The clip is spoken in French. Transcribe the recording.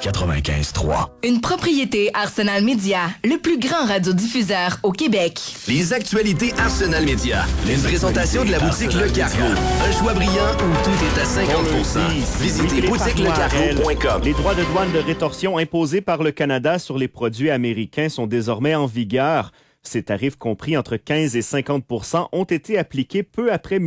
95.3. Une propriété Arsenal Média, le plus grand radiodiffuseur au Québec. Les actualités Arsenal Média. Une présentation de la boutique Le Cargo. Un choix brillant où tout est à 50%. Visitez boutiquelecargo.com. Les droits de douane de rétorsion imposés par le Canada sur les produits américains sont désormais en vigueur. Ces tarifs compris entre 15 et 50% ont été appliqués peu après